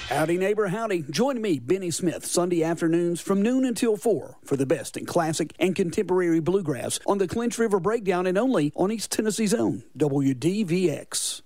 Howdy, neighbor, howdy. Join me, Benny Smith, Sunday afternoons from noon until 4 for the best in classic and contemporary bluegrass on the Clinch River Breakdown and only on East Tennessee's own WDVX.